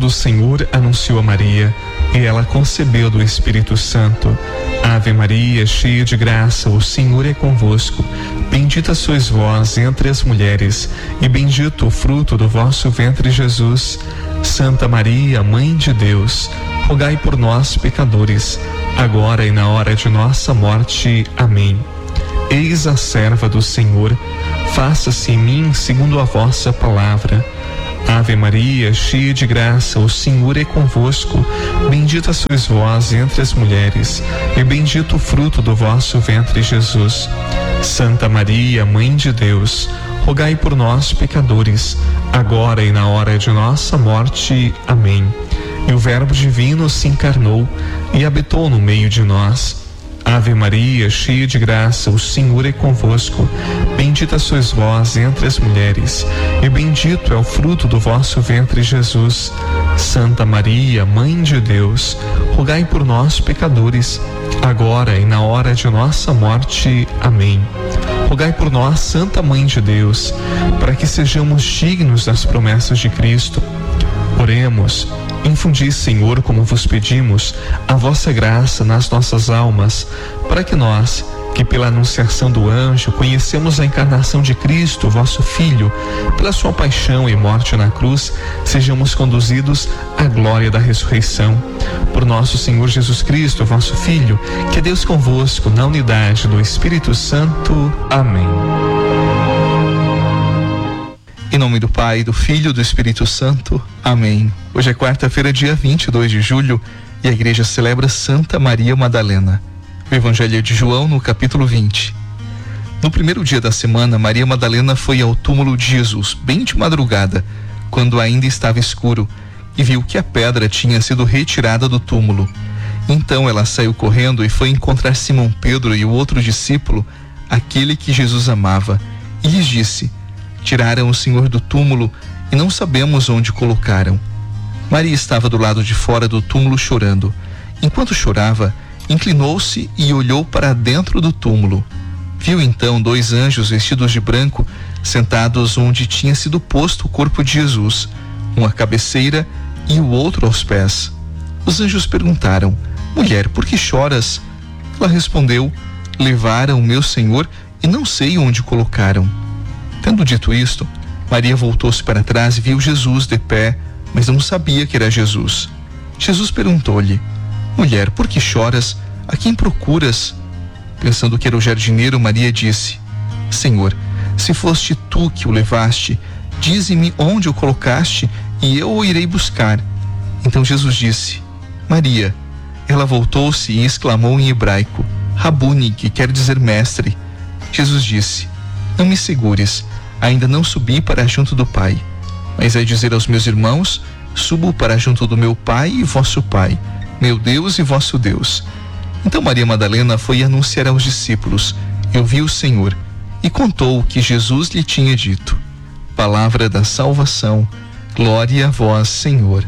do Senhor anunciou a Maria, e ela concebeu do Espírito Santo. Ave Maria, cheia de graça, o Senhor é convosco. Bendita sois vós entre as mulheres, e bendito o fruto do vosso ventre, Jesus. Santa Maria, Mãe de Deus, rogai por nós, pecadores, agora e na hora de nossa morte. Amém. Eis a serva do Senhor, faça-se em mim segundo a vossa palavra. Ave Maria, cheia de graça, o Senhor é convosco. Bendita sois vós entre as mulheres, e bendito o fruto do vosso ventre, Jesus. Santa Maria, Mãe de Deus, rogai por nós, pecadores, agora e na hora de nossa morte. Amém. E o Verbo divino se encarnou e habitou no meio de nós. Ave Maria, cheia de graça, o Senhor é convosco. Bendita sois vós entre as mulheres, e bendito é o fruto do vosso ventre, Jesus. Santa Maria, Mãe de Deus, rogai por nós, pecadores, agora e na hora de nossa morte. Amém. Rogai por nós, Santa Mãe de Deus, para que sejamos dignos das promessas de Cristo. Oremos. Infundi, Senhor, como vos pedimos, a vossa graça nas nossas almas, para que nós, que pela anunciação do anjo conhecemos a encarnação de Cristo, vosso Filho, pela sua paixão e morte na cruz, sejamos conduzidos à glória da ressurreição. Por nosso Senhor Jesus Cristo, vosso Filho, que é Deus convosco, na unidade do Espírito Santo. Amém. Em nome do Pai, do Filho e do Espírito Santo. Amém. Hoje é quarta-feira, dia 22 de julho, e a igreja celebra Santa Maria Madalena. O Evangelho de João, no capítulo 20. No primeiro dia da semana, Maria Madalena foi ao túmulo de Jesus, bem de madrugada, quando ainda estava escuro, e viu que a pedra tinha sido retirada do túmulo. Então ela saiu correndo e foi encontrar Simão Pedro e o outro discípulo, aquele que Jesus amava, e lhes disse: tiraram o Senhor do túmulo e não sabemos onde colocaram. Maria estava do lado de fora do túmulo chorando. Enquanto chorava, inclinou-se e olhou para dentro do túmulo. Viu então 2 anjos vestidos de branco, sentados onde tinha sido posto o corpo de Jesus, um à cabeceira e o outro aos pés. Os anjos perguntaram: mulher, por que choras? Ela respondeu: levaram o meu Senhor e não sei onde colocaram. Tendo dito isto, Maria voltou-se para trás e viu Jesus de pé, mas não sabia que era Jesus. Jesus perguntou-lhe: mulher, por que choras? A quem procuras? Pensando que era o jardineiro, Maria disse: Senhor, se foste tu que o levaste, dize-me onde o colocaste e eu o irei buscar. Então Jesus disse: Maria. Ela voltou-se e exclamou em hebraico: Rabuni, que quer dizer mestre. Jesus disse: não me segures, ainda não subi para junto do Pai. Mas é dizer aos meus irmãos: subo para junto do meu Pai e vosso Pai, meu Deus e vosso Deus. Então Maria Madalena foi anunciar aos discípulos: eu vi o Senhor, e contou o que Jesus lhe tinha dito. Palavra da salvação. Glória a vós, Senhor.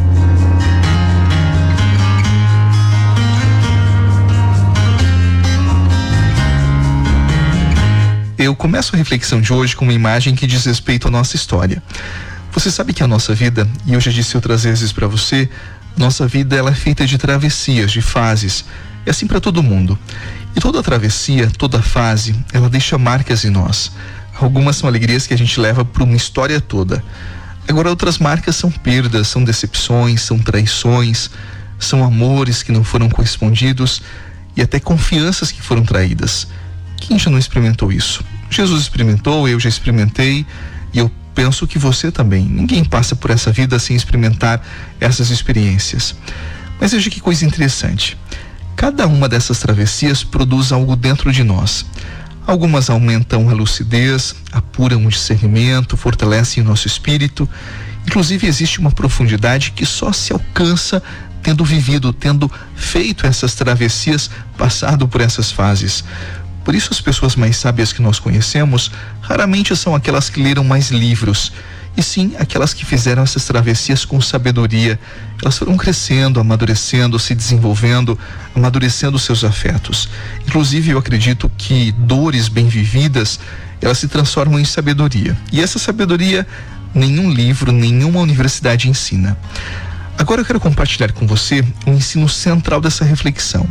Eu começo a reflexão de hoje com uma imagem que diz respeito à nossa história. Você sabe que a nossa vida, e eu já disse outras vezes para você, nossa vida ela é feita de travessias, de fases. É assim para todo mundo. E toda travessia, toda fase, ela deixa marcas em nós. Algumas são alegrias que a gente leva para uma história toda. Agora outras marcas são perdas, são decepções, são traições, são amores que não foram correspondidos e até confianças que foram traídas. Quem já não experimentou isso? Jesus experimentou, eu já experimentei e eu penso que você também. Ninguém passa por essa vida sem experimentar essas experiências. Mas veja que coisa interessante. Cada uma dessas travessias produz algo dentro de nós. Algumas aumentam a lucidez, apuram o discernimento, fortalecem o nosso espírito. Inclusive existe uma profundidade que só se alcança tendo vivido, tendo feito essas travessias, passado por essas fases. Por isso as pessoas mais sábias que nós conhecemos raramente são aquelas que leram mais livros, e sim aquelas que fizeram essas travessias com sabedoria. Elas foram crescendo, amadurecendo, se desenvolvendo, amadurecendo seus afetos. Inclusive eu acredito que dores bem vividas, elas se transformam em sabedoria. E essa sabedoria nenhum livro, nenhuma universidade ensina. Agora eu quero compartilhar com você um ensino central dessa reflexão.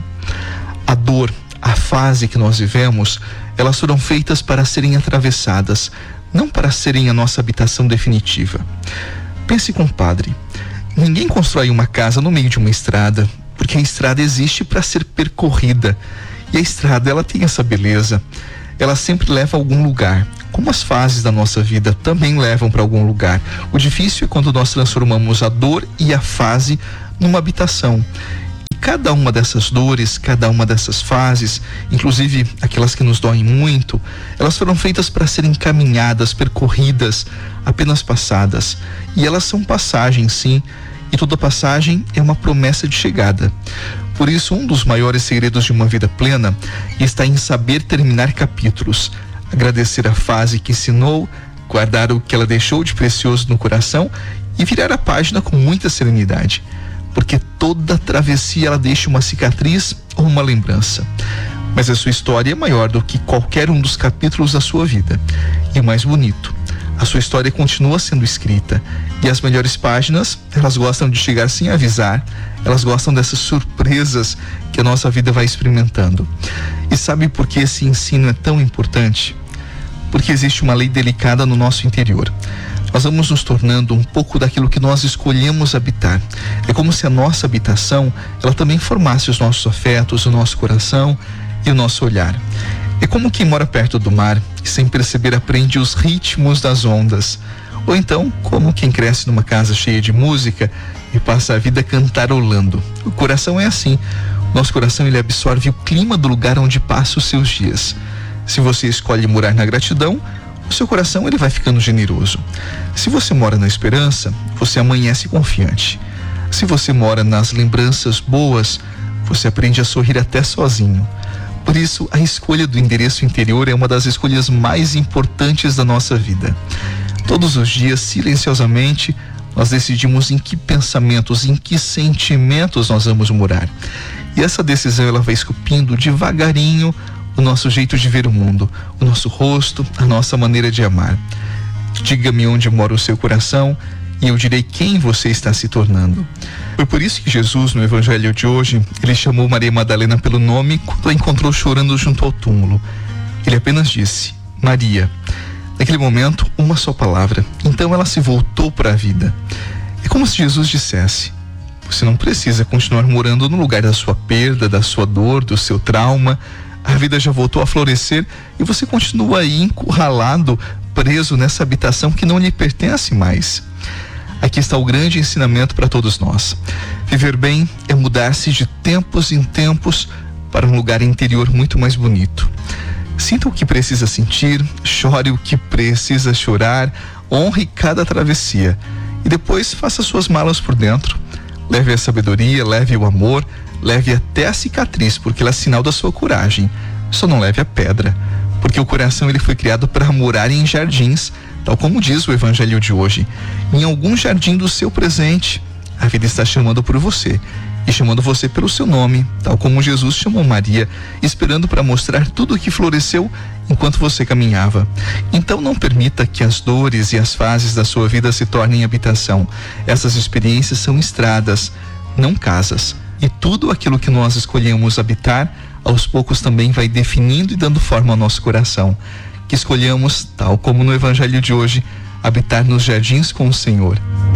A dor, a fase que nós vivemos, elas foram feitas para serem atravessadas, não para serem a nossa habitação definitiva. Pense, compadre, ninguém constrói uma casa no meio de uma estrada, porque a estrada existe para ser percorrida. E a estrada, ela tem essa beleza. Ela sempre leva a algum lugar, como as fases da nossa vida também levam para algum lugar. O difícil é quando nós transformamos a dor e a fase numa habitação. E cada uma dessas dores, cada uma dessas fases, inclusive aquelas que nos doem muito, elas foram feitas para serem caminhadas, percorridas, apenas passadas. E elas são passagens, sim, e toda passagem é uma promessa de chegada. Por isso, um dos maiores segredos de uma vida plena está em saber terminar capítulos, agradecer a fase que ensinou, guardar o que ela deixou de precioso no coração e virar a página com muita serenidade, porque toda travessia ela deixa uma cicatriz ou uma lembrança. Mas a sua história é maior do que qualquer um dos capítulos da sua vida. E o mais bonito, a sua história continua sendo escrita, e as melhores páginas, elas gostam de chegar sem avisar, elas gostam dessas surpresas que a nossa vida vai experimentando. E sabe por que esse ensino é tão importante? Porque existe uma lei delicada no nosso interior. Nós vamos nos tornando um pouco daquilo que nós escolhemos habitar. É como se a nossa habitação, ela também formasse os nossos afetos, o nosso coração e o nosso olhar. É como quem mora perto do mar e sem perceber aprende os ritmos das ondas. Ou então, como quem cresce numa casa cheia de música e passa a vida cantarolando. O coração é assim. O nosso coração, ele absorve o clima do lugar onde passa os seus dias. Se você escolhe morar na gratidão, o seu coração ele vai ficando generoso. Se você mora na esperança, você amanhece confiante. Se você mora nas lembranças boas, você aprende a sorrir até sozinho. Por isso, a escolha do endereço interior é uma das escolhas mais importantes da nossa vida. Todos os dias, silenciosamente, nós decidimos em que pensamentos, em que sentimentos nós vamos morar. E essa decisão ela vai esculpindo devagarinho o nosso jeito de ver o mundo, o nosso rosto, a nossa maneira de amar. Diga-me onde mora o seu coração e eu direi quem você está se tornando. Foi por isso que Jesus, no evangelho de hoje, ele chamou Maria Madalena pelo nome quando a encontrou chorando junto ao túmulo. Ele apenas disse, Maria. Naquele momento, uma só palavra. Então ela se voltou para a vida. É como se Jesus dissesse, você não precisa continuar morando no lugar da sua perda, da sua dor, do seu trauma. A vida já voltou a florescer e você continua aí encurralado, preso nessa habitação que não lhe pertence mais. Aqui está o grande ensinamento para todos nós. Viver bem é mudar-se de tempos em tempos para um lugar interior muito mais bonito. Sinta o que precisa sentir, chore o que precisa chorar, honre cada travessia e depois faça suas malas por dentro. Leve a sabedoria, leve o amor, leve até a cicatriz, porque ela é sinal da sua coragem. Só não leve a pedra, porque o coração ele foi criado para morar em jardins, tal como diz o evangelho de hoje. Em algum jardim do seu presente, a vida está chamando por você e chamando você pelo seu nome, tal como Jesus chamou Maria, esperando para mostrar tudo o que floresceu enquanto você caminhava. Então não permita que as dores e as fases da sua vida se tornem habitação. Essas experiências são estradas, não casas. E tudo aquilo que nós escolhemos habitar, aos poucos também vai definindo e dando forma ao nosso coração. Que escolhamos, tal como no evangelho de hoje, habitar nos jardins com o Senhor.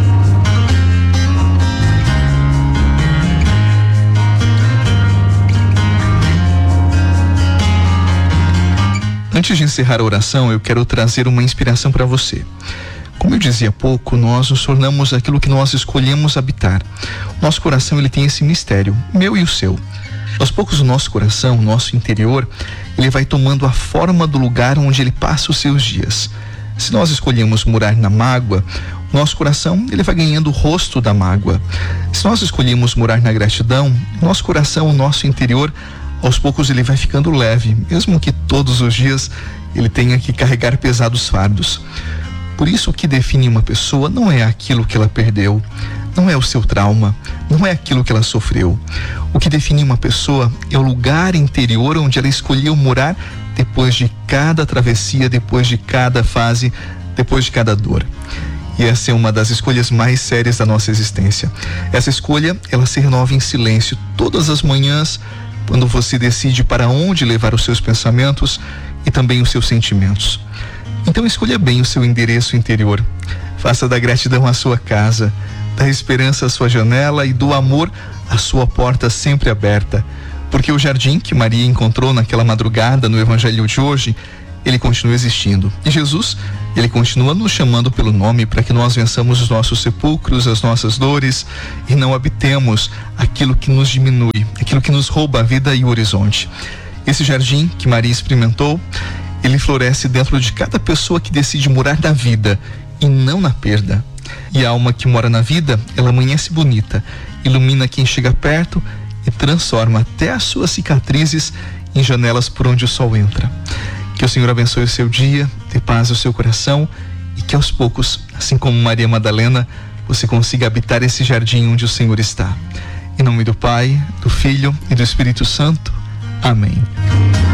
Antes de encerrar a oração, eu quero trazer uma inspiração para você. Como eu dizia há pouco, nós nos tornamos aquilo que nós escolhemos habitar. O nosso coração ele tem esse mistério, meu e o seu. Aos poucos o nosso coração, o nosso interior, ele vai tomando a forma do lugar onde ele passa os seus dias. Se nós escolhemos morar na mágoa, o nosso coração ele vai ganhando o rosto da mágoa. Se nós escolhemos morar na gratidão, o nosso coração, o nosso interior, aos poucos ele vai ficando leve, mesmo que todos os dias ele tenha que carregar pesados fardos. Por isso o que define uma pessoa não é aquilo que ela perdeu, não é o seu trauma, não é aquilo que ela sofreu. O que define uma pessoa é o lugar interior onde ela escolheu morar depois de cada travessia, depois de cada fase, depois de cada dor. E essa é uma das escolhas mais sérias da nossa existência. Essa escolha, ela se renova em silêncio todas as manhãs, quando você decide para onde levar os seus pensamentos e também os seus sentimentos. Então escolha bem o seu endereço interior. Faça da gratidão a sua casa, da esperança a sua janela e do amor a sua porta sempre aberta. Porque o jardim que Maria encontrou naquela madrugada no Evangelho de hoje, ele continua existindo. E Jesus, ele continua nos chamando pelo nome para que nós vençamos os nossos sepulcros, as nossas dores e não habitemos aquilo que nos diminui, aquilo que nos rouba a vida e o horizonte. Esse jardim que Maria experimentou, ele floresce dentro de cada pessoa que decide morar na vida e não na perda. E a alma que mora na vida, ela amanhece bonita, ilumina quem chega perto e transforma até as suas cicatrizes em janelas por onde o sol entra. Que o Senhor abençoe o seu dia, dê paz ao seu coração e que aos poucos, assim como Maria Madalena, você consiga habitar esse jardim onde o Senhor está. Em nome do Pai, do Filho e do Espírito Santo. Amém.